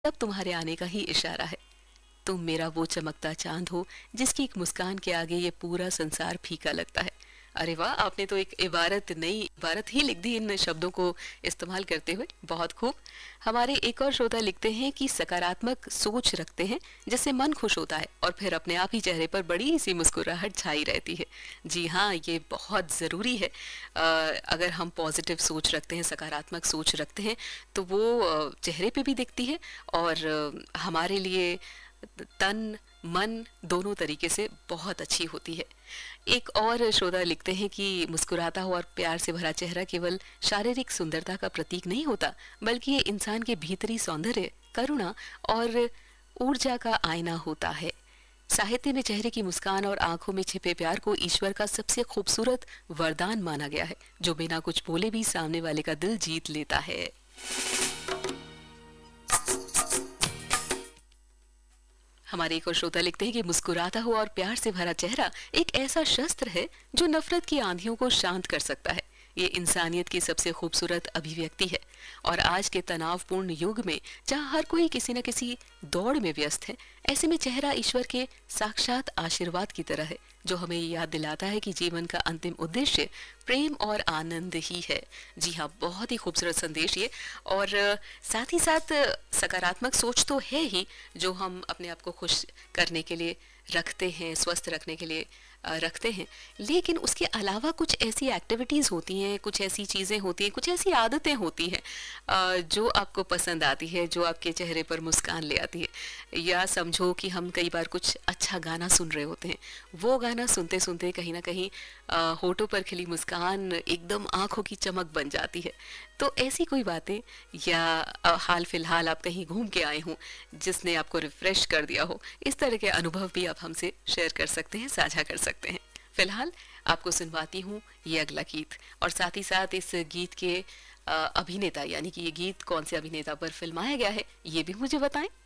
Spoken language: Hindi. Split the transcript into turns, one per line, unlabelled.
अब तुम्हारे आने का ही इशारा है। तुम मेरा वो चमकता चांद हो जिसकी एक मुस्कान के आगे ये पूरा संसार फीका लगता है। अरे वाह, आपने तो एक इबारत, नई इबारत ही लिख दी इन शब्दों को इस्तेमाल करते हुए। बहुत खूब। हमारे एक और श्रोता लिखते हैं कि सकारात्मक सोच रखते हैं जिससे मन खुश होता है और फिर अपने आप ही चेहरे पर बड़ी सी मुस्कुराहट छाई रहती है। जी हाँ, ये बहुत ज़रूरी है। अगर हम पॉजिटिव सोच रखते हैं, सकारात्मक सोच रखते हैं, तो वो चेहरे पे भी दिखती है और हमारे लिए तन मन दोनों तरीके से बहुत अच्छी होती है। एक और श्रोता लिखते हैं कि मुस्कुराता हुआ और प्यार से भरा चेहरा केवल शारीरिक सुंदरता का प्रतीक नहीं होता, बल्कि ये इंसान के भीतरी सौंदर्य, करुणा और ऊर्जा का आईना होता है। साहित्य में चेहरे की मुस्कान और आंखों में छिपे प्यार को ईश्वर का सबसे खूबसूरत वरदान माना गया है, जो बिना कुछ बोले भी सामने वाले का दिल जीत लेता है। हमारे एक और श्रोता लिखते हैं कि मुस्कुराता हुआ और प्यार से भरा चेहरा एक ऐसा शस्त्र है जो नफरत की आंधियों को शांत कर सकता है। ये इंसानियत की सबसे खूबसूरत अभिव्यक्ति है और आज के तनावपूर्ण युग में जहाँ हर कोई किसी न किसी दौड़ में व्यस्त है, ऐसे में चेहरा ईश्वर के साक्षात आशीर्वाद की तरह है, जो हमें याद दिलाता है कि जीवन का अंतिम उद्देश्य प्रेम और आनंद ही है। जी हाँ, बहुत ही खूबसूरत संदेश ये। और साथ ही साथ सकारात्मक सोच तो है ही, जो हम अपने आप को खुश करने के लिए रखते हैं, स्वस्थ रखने के लिए रखते हैं, लेकिन उसके अलावा कुछ ऐसी एक्टिविटीज़ होती हैं, कुछ ऐसी चीज़ें होती हैं, कुछ ऐसी आदतें होती हैं जो आपको पसंद आती है, जो आपके चेहरे पर मुस्कान ले आती है। या समझो कि हम कई बार कुछ अच्छा गाना सुन रहे होते हैं, वो गाना सुनते सुनते कहीं ना कहीं होठों पर खिली मुस्कान एकदम आंखों की चमक बन जाती है। तो ऐसी कोई बातें, या हाल फिलहाल आप कहीं घूम के आए हों जिसने आपको रिफ्रेश कर दिया हो, इस तरह के अनुभव भी आप हमसे शेयर कर सकते हैं, साझा कर सकते हैं। फिलहाल आपको सुनवाती हूँ ये अगला गीत, और साथ ही साथ इस गीत के अभिनेता, यानी कि ये गीत कौन से अभिनेता पर फिल्माया गया है, ये भी मुझे बताएं।